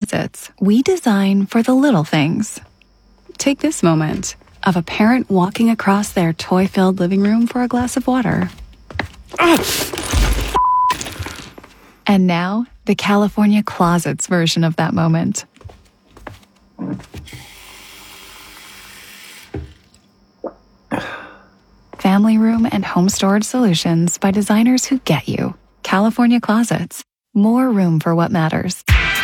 Closets, we design for the little things. Take this moment of a parent walking across their toy-filled living room for a glass of water. And now, the California Closets version of that moment. Family room and home storage solutions by designers who get you. California Closets. More room for what matters.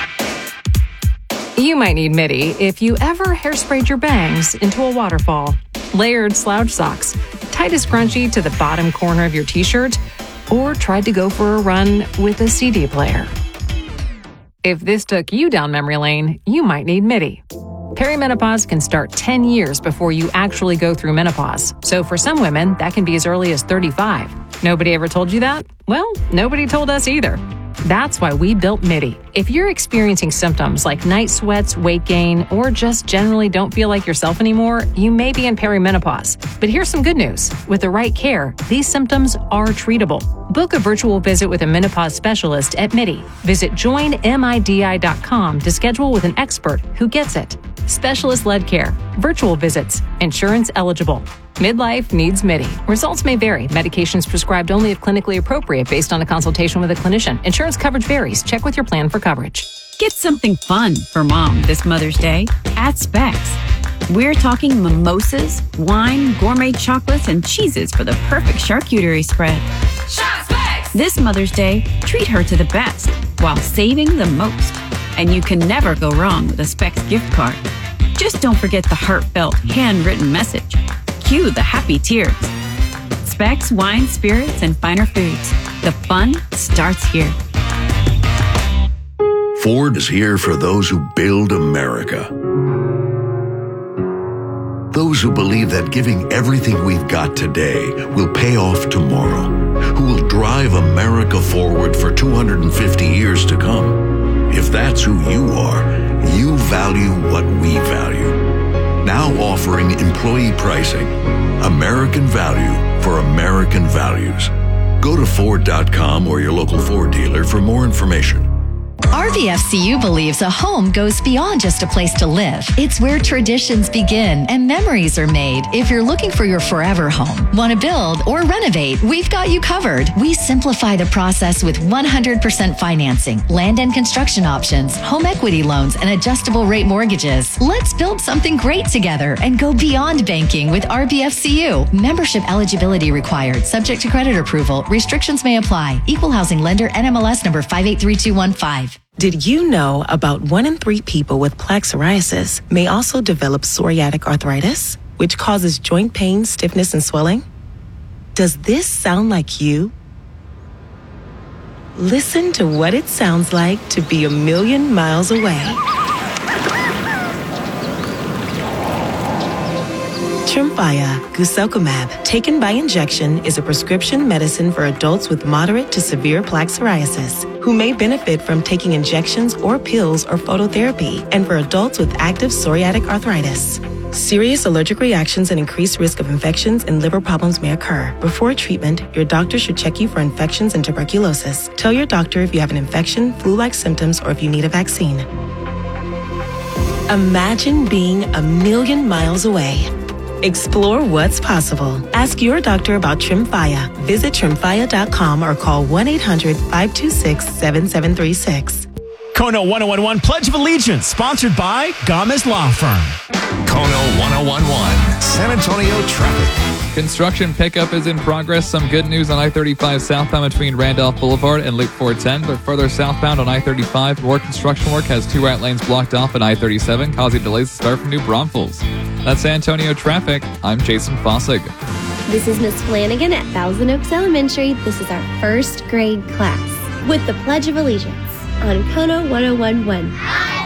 You might need MIDI if you ever hairsprayed your bangs into a waterfall, layered slouch socks, tied a scrunchie to the bottom corner of your t-shirt, or tried to go for a run with a CD player. If this took you down memory lane, you might need MIDI. Perimenopause can start 10 years before you actually go through menopause. So for some women, that can be as early as 35. Nobody ever told you that? Well, nobody told us either. That's why we built MIDI. If you're experiencing symptoms like night sweats, weight gain, or just generally don't feel like yourself anymore, you may be in perimenopause. But here's some good news. With the right care, these symptoms are treatable. Book a virtual visit with a menopause specialist at MIDI. Visit joinmidi.com to schedule with an expert who gets it. Specialist-led care, virtual visits, insurance eligible. Midlife needs MIDI. Results may vary. Medications prescribed only if clinically appropriate based on a consultation with a clinician. Insurance coverage varies. Check with your plan for coverage. Get something fun for mom this Mother's Day at Specs. We're talking mimosas, wine, gourmet chocolates, and cheeses for the perfect charcuterie spread. Shop Specs! This Mother's Day, treat her to the best while saving the most. And you can never go wrong with a Specs gift card. Just don't forget the heartfelt, handwritten message. Cue the happy tears. Specs, wine, spirits, and finer foods. The fun starts here. Ford is here for those who build America. Those who believe that giving everything we've got today will pay off tomorrow. Who will drive America forward for 250 years to come. If that's who you are, you value what we value. Now offering employee pricing. American value for American values. Go to Ford.com or your local Ford dealer for more information. RVFCU believes a home goes beyond just a place to live. It's where traditions begin and memories are made. If you're looking for your forever home, want to build or renovate, we've got you covered. We simplify the process with 100% financing, land and construction options, home equity loans, and adjustable rate mortgages. Let's build something great together and go beyond banking with RVFCU. Membership eligibility required, subject to credit approval. Restrictions may apply. Equal housing lender, NMLS number 583215. Did you know about 1 in 3 people with plaque psoriasis may also develop psoriatic arthritis, which causes joint pain, stiffness, and swelling? Does this sound like you? Listen to what it sounds like to be a million miles away. Tremfya guselkumab, taken by injection, is a prescription medicine for adults with moderate to severe plaque psoriasis who may benefit from taking injections or pills or phototherapy, and for adults with active psoriatic arthritis. Serious allergic reactions and increased risk of infections and liver problems may occur. Before treatment, your doctor should check you for infections and tuberculosis. Tell your doctor if you have an infection, flu-like symptoms, or if you need a vaccine. Imagine being a million miles away. Explore what's possible. Ask your doctor about Tremfya. Visit Tremfya.com or call 1-800-526-7736. Kono 1011 Pledge of Allegiance, sponsored by Gomez Law Firm. Kono 1011 San Antonio traffic. Construction pickup is in progress. Some good news on I-35 southbound between Randolph Boulevard and Loop 410, but further southbound on I-35, more construction work has 2 right lanes blocked off at I-37, causing delays to start from New Braunfels. That's San Antonio traffic. I'm Jason Fossig. This is Miss Flanagan at Thousand Oaks Elementary. This is our first grade class with the Pledge of Allegiance on Kono 1011.